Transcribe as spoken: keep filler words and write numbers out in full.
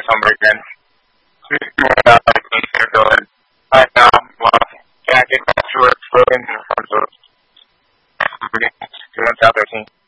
nice home break then. Without like me here going. Right now, well, can't get back to work, broken in front of two one thirteen.